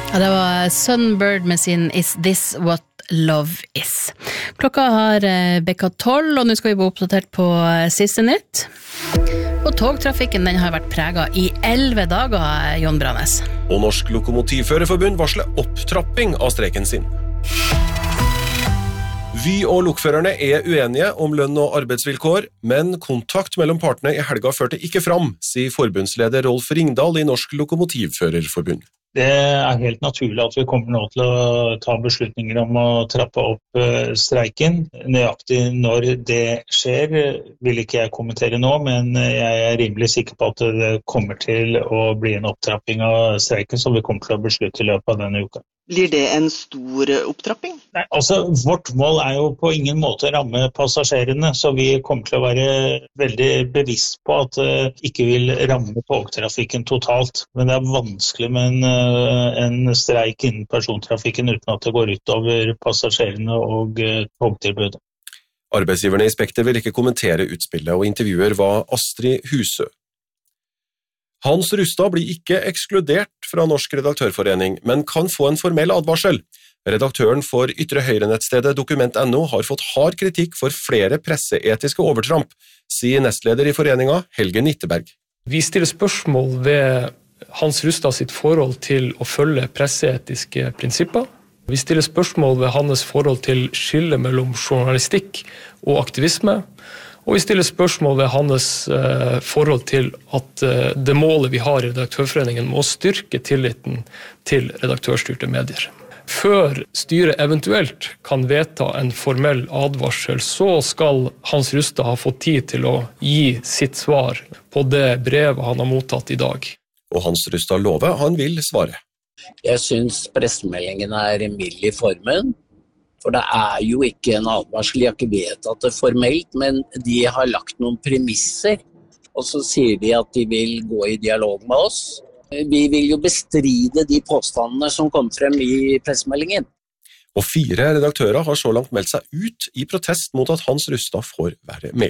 Ja, det var Sunbird med sin Is This What Love Is. Klokka har bekka 12, og nå skal vi bli oppdatert på siste nytt. Og togtrafikken den har vært preget i 11 dager, Jon Branes. Og Norsk Lokomotivførerforbund varsler opptrapping av streiken sin. Vy og lokførerne uenige om lønn og arbeidsvilkår, men kontakt mellom partene i helga førte ikke fram, sier forbundsleder Rolf Ringdal i Norsk Lokomotivførerforbund. Det helt naturlig at vi kommer nå til å ta beslutninger om å trappe opp streiken. Nøyaktig når det skjer vil ikke jeg kommentere nå, men jeg rimelig sikker på at det kommer til å bli en opptrapping av streiken som vi kommer til å beslutte i løpet av denne uka. Blir det en stor opptrapping? Nei, altså vårt mål jo på ingen måte å ramme passasjerene, så vi kommer til å være veldig bevisst på at det ikke vil ramme togtrafikken totalt. Men det vanskelig med en streik innen persontrafikken uten at det går ut over passasjerene og togtilbudet. Arbeidsgiverne i Spekter vil ikke kommentere utspillet, og intervjuer var Astrid Husø. Hans Rustad blir ikke ekskludert fra Norsk Redaktørforening, men kan få en formell advarsel. Redaktøren for Ytre Høyre-nettstedet Dokument.no har fått hard kritikk for flere presseetiske overtramp, sier nestleder i foreninga Helge Nitteberg. Vi stiller spørsmål ved Hans Rustad sitt forhold til å følge presseetiske prinsipper. Vi stiller spørsmål ved hans forhold til skille mellom journalistikk og aktivisme. Og vi stiller spørsmål ved hans forhold til at det målet vi har i Redaktørforeningen må styrke tilliten til redaktørstyrte medier. Før styret eventuelt kan vedta en formell advarsel, så skal Hans Rustad ha fått tid til å gi sitt svar på det brevet han har mottatt i dag. Og Hans Rustad lover han vil svare. Jeg synes pressemeldingen mild i formen. For det jo ikke en advarsel, de har ikke vedtatt det formelt, men de har lagt noen premisser, og så sier de at de vil gå i dialog med oss. Vi vil jo bestride de påstandene som kom frem i pressemeldingen. Og 4 redaktører har så langt meldt seg ut i protest mot at Hans Rustad får være med.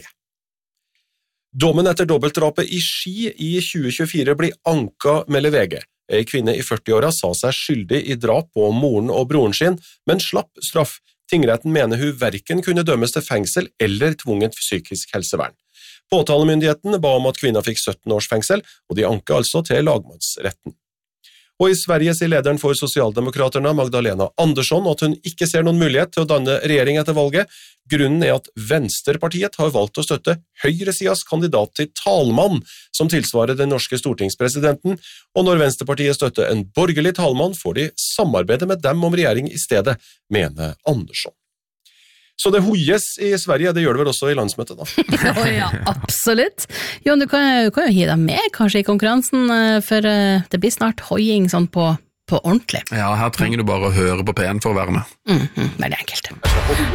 Dommen etter dobbeltdrapet i Ski i 2024 blir anka, melder VG. En kvinne i 40-åra sa seg skyldig i drap på moren og broren sin, men slapp straff. Tingretten mener hun hverken kunne dømmes til fengsel eller tvunget psykisk helsevern. Påtalemyndigheten ba om at kvinna fikk 17 års fengsel, og de anker altså til lagmannsretten. Og i Sverige sier lederen for Socialdemokraterna, Magdalena Andersson, at hun ikke ser noen mulighet til å danne regjering etter valget. Grunnen at Venstrepartiet har valgt å støtte høyresidas kandidat til talmann, som tilsvarer den norske stortingspresidenten, og når Venstrepartiet støtter en borgerlig talmann, får de samarbeide med dem om regjering i stedet, mener Andersson. Så det hoies i Sverige, det gjør det vel også i landsmøtet da. Ja, absolutt. Jon, du kan jo hi deg med kanskje i konkurransen, for det blir snart hoiing sånn på ordentlig. Ja, her trenger du bare å høre på P1 for å være med. Veldig enkelt.